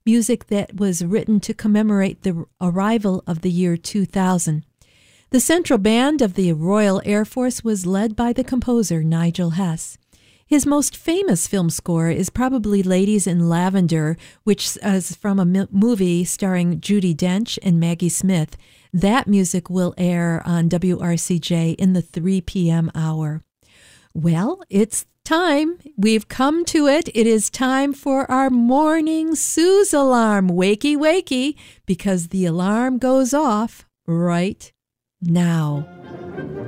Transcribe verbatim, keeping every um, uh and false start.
music that was written to commemorate the arrival of the year two thousand. The central band of the Royal Air Force was led by the composer Nigel Hess. His most famous film score is probably Ladies in Lavender, which is from a movie starring Judi Dench and Maggie Smith. That music will air on W R C J in the three p.m. hour. Well, it's time. We've come to it. It is time for our morning snooze alarm. Wakey, wakey, because the alarm goes off right now.